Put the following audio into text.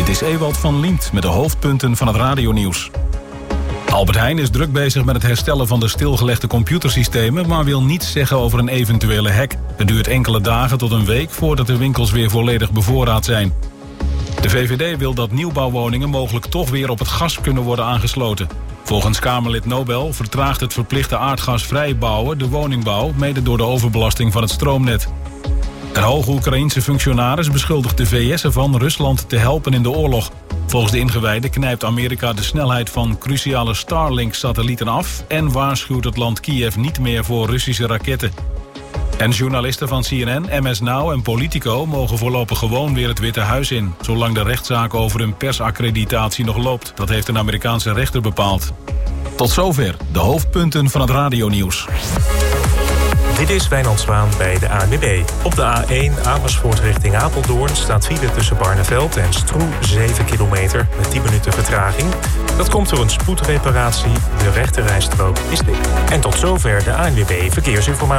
Dit is Ewald van Liemt met de hoofdpunten van het radionieuws. Albert Heijn is druk bezig met het herstellen van de stilgelegde computersystemen, maar wil niets zeggen over een eventuele hack. Het duurt enkele dagen tot een week voordat de winkels weer volledig bevoorraad zijn. De VVD wil dat nieuwbouwwoningen mogelijk toch weer op het gas kunnen worden aangesloten. Volgens Kamerlid Nobel vertraagt het verplichte aardgasvrij bouwen de woningbouw, mede door de overbelasting van het stroomnet. Een hoge Oekraïense functionaris beschuldigt de VS ervan Rusland te helpen in de oorlog. Volgens de ingewijden knijpt Amerika de snelheid van cruciale Starlink-satellieten af en waarschuwt het land Kiev niet meer voor Russische raketten. En journalisten van CNN, MS Now en Politico mogen voorlopig gewoon weer het Witte Huis in, zolang de rechtszaak over hun persaccreditatie nog loopt. Dat heeft een Amerikaanse rechter bepaald. Tot zover de hoofdpunten van het radionieuws. Dit is Wijnand Zwaan bij de ANWB. Op de A1 Amersfoort richting Apeldoorn staat file tussen Barneveld en Stroe 7 kilometer met 10 minuten vertraging. Dat komt door een spoedreparatie. De rechterrijstrook is dicht. En tot zover de ANWB Verkeersinformatie.